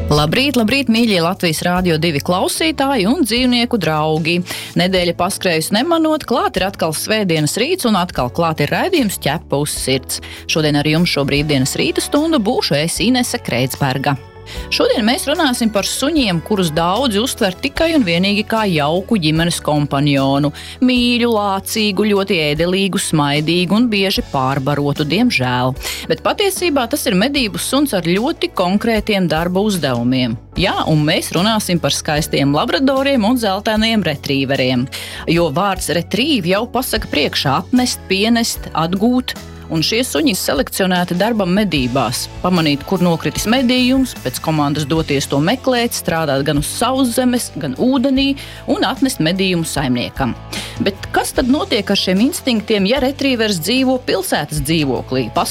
Labrīt, mīļie Latvijas Rādio 2 klausītāji un dzīvnieku draugi. Nedēļa paskrējusi nemanot, klāt ir atkal svētdienas rīts un atkal klāt ir raidījums Ķepa uz sirds. Šodien ar jums šo brīvdienas rīta stundu būšu es Inese Kreitsberga. Šodien mēs runāsim par suņiem, kurus daudzi uztver tikai un vienīgi kā jauku ģimenes kompanjonu. Mīļu, lācīgu, ļoti ēdelīgu, smaidīgu un bieži pārbarotu, diemžēl. Bet patiesībā tas ir medību suns ar ļoti konkrētiem darba uzdevumiem. Jā, un mēs runāsim par skaistiem labradoriem un zeltainajiem retrīveriem. Jo vārds retrīv jau pasaka priekšā atnest, pienest, atgūt. Un šie suņi selekcionēti darbam medībās. Pamanīt, kur nokritis medījums, pēc komandas doties to meklēt, strādāt gan uz sauszemes, gan ūdenī un atnest medījumu saimniekam. Bet kas tad notiek ar šiem instinktiem, ja retrīvers dzīvo pilsētas dzīvoklī?